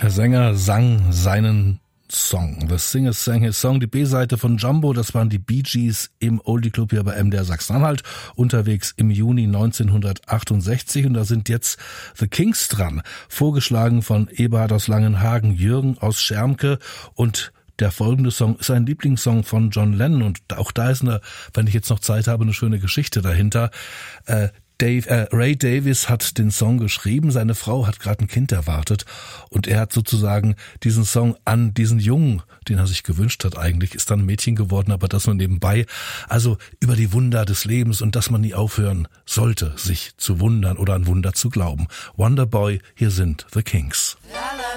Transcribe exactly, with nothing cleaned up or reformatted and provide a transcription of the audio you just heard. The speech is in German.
Der Sänger sang seinen Song. The Singer sang his song. Die B-Seite von Jumbo, das waren die Bee Gees im Oldie Club hier bei M D R Sachsen-Anhalt, unterwegs im Juni neunzehnhundertachtundsechzig. Und da sind jetzt The Kings dran, vorgeschlagen von Eberhard aus Langenhagen, Jürgen aus Schermke, und der folgende Song ist ein Lieblingssong von John Lennon, und auch da ist eine, wenn ich jetzt noch Zeit habe, eine schöne Geschichte dahinter. Äh, Dave, äh, Ray Davies hat den Song geschrieben, seine Frau hat gerade ein Kind erwartet und er hat sozusagen diesen Song an diesen Jungen, den er sich gewünscht hat eigentlich, ist dann ein Mädchen geworden, aber das nur nebenbei. Also über die Wunder des Lebens und dass man nie aufhören sollte, sich zu wundern oder an Wunder zu glauben. Wonderboy, hier sind The Kings.